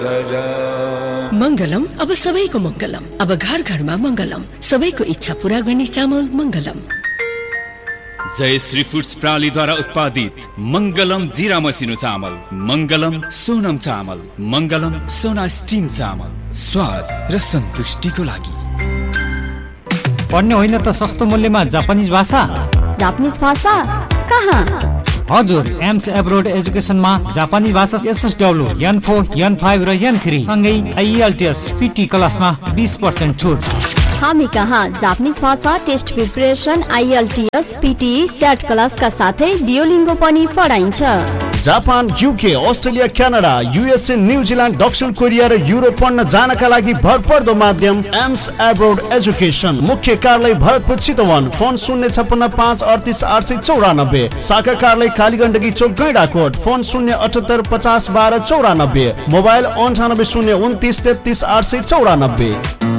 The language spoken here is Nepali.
मंगलम अब सबैको मंगलम, अब घर घरमा मंगलम, सबैको इच्छा पूरा गर्ने चामल मंगलम। जय श्री फूड्स प्रणालीद्वारा उत्पादित मंगलम जीरा मसिनो चामल, मंगलम सोनम चामल, मंगलम सोना स्टीम चामल, स्वाद र सन्तुष्टिको लागि। पढ्ने होइन त सस्तो मूल्यमा जापानिज भाषा? जापानिज भाषा कहाँ? हजुर, एम्स एब्रोड एजुकेसनमा जापानी भाषा SSW, N4, N5 र N3 सँगै IELTS PT क्लासमा 20% छुट। हामी कहाँ जापानिज भाषा test preparation, IELTS, PTE, SAT क्लासका साथै डियोलिङ्गो पनि पढाइन्छ। Japan, UK, Australia, Canada, USA, New Zealand, दक्षिण कोरिया र युरोप पढ्न जानका लागि भरपर्दो माध्यम एम्स एब्रोड एजुकेसन। मुख्य कार्यालय भरतपुर चितवन। फोन 056 38 894, शाखा कार्यालय कालीगण्डकी चोक गैंडाकोट। Phone 078 50 12 94, mobile 98 029 33 894।